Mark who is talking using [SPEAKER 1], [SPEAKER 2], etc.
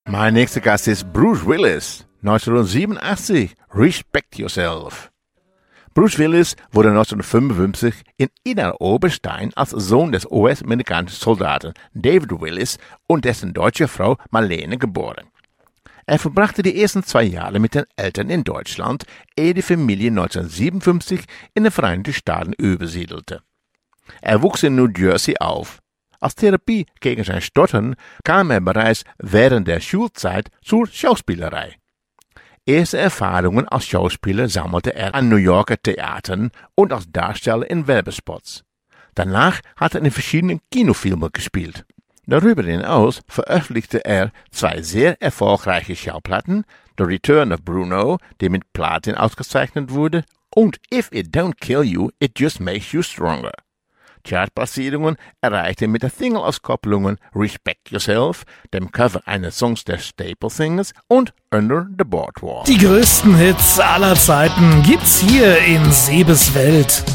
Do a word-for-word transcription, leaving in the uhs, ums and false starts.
[SPEAKER 1] Mein nächster Gast ist Bruce Willis, neunzehnhundertsiebenundachtzig, Respect Yourself. Bruce Willis wurde neunzehnhundertfünfundfünfzig in Inner-Oberstein als Sohn des U S-amerikanischen Soldaten David Willis und dessen deutsche Frau Marlene geboren. Er verbrachte die ersten zwei Jahre mit den Eltern in Deutschland, ehe die Familie neunzehnhundertsiebenundfünfzig in den Vereinigten Staaten übersiedelte. Er wuchs in New Jersey auf. Als Therapie gegen sein Stottern kam er bereits während der Schulzeit zur Schauspielerei. Erste Erfahrungen als Schauspieler sammelte er an New Yorker Theatern und als Darsteller in Werbespots. Danach hat er in verschiedenen Kinofilmen gespielt. Darüber hinaus veröffentlichte er zwei sehr erfolgreiche Schallplatten, The Return of Bruno, die mit Platin ausgezeichnet wurde, und If It Don't Kill You, It Just Makes You Stronger. Chartplatzierungen erreichte er mit der Single-Auskopplungen Respect Yourself, dem Cover eines Songs der Staple Singers und Under the Boardwalk.
[SPEAKER 2] Die größten Hits aller Zeiten gibt's hier in Sebes Welt.